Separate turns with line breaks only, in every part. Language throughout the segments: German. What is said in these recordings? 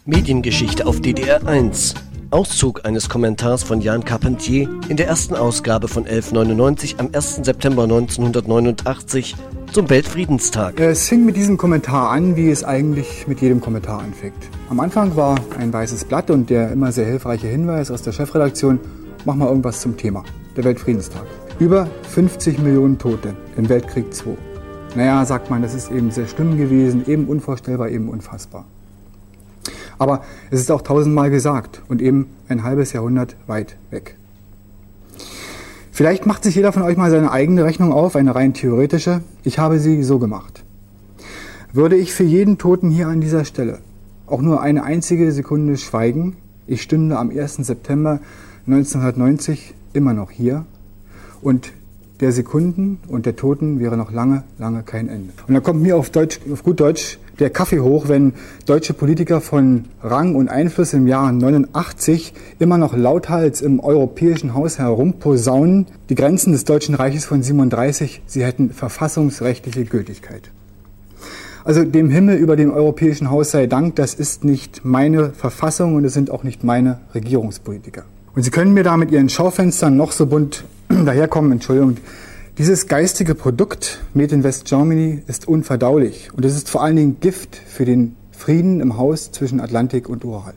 Mediengeschichte auf DDR 1. Auszug eines Kommentars von Jan Carpentier in der ersten Ausgabe von 1199 am 1. September 1989 zum Weltfriedenstag.
Es fing mit diesem Kommentar an, wie es eigentlich mit jedem Kommentar anfängt. Am Anfang war ein weißes Blatt und der immer sehr hilfreiche Hinweis aus der Chefredaktion: mach mal irgendwas zum Thema, der Weltfriedenstag. Über 50 Millionen Tote im Weltkrieg II. Naja, sagt man, das ist eben sehr schlimm gewesen, eben unvorstellbar, eben unfassbar. Aber es ist auch 1000-mal gesagt und eben ein halbes Jahrhundert weit weg. Vielleicht macht sich jeder von euch mal seine eigene Rechnung auf, eine rein theoretische. Ich habe sie so gemacht. Würde ich für jeden Toten hier an dieser Stelle auch nur eine einzige Sekunde schweigen, ich stünde am 1. September 1990 immer noch hier und der Sekunden und der Toten wäre noch lange, lange kein Ende. Und da kommt mir auf gut Deutsch der Kaffee hoch, wenn deutsche Politiker von Rang und Einfluss im Jahr 89 immer noch lauthals im Europäischen Haus herumposaunen, die Grenzen des Deutschen Reiches von 37, sie hätten verfassungsrechtliche Gültigkeit. Also dem Himmel über dem Europäischen Haus sei Dank, das ist nicht meine Verfassung und es sind auch nicht meine Regierungspolitiker. Und Sie können mir da mit Ihren Schaufenstern noch so bunt daherkommen, Entschuldigung. Dieses geistige Produkt, Made in West Germany, ist unverdaulich. Und es ist vor allen Dingen Gift für den Frieden im Haus zwischen Atlantik und Ural.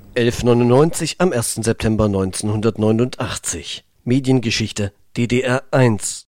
1199 am 1. September 1989. Mediengeschichte DDR 1.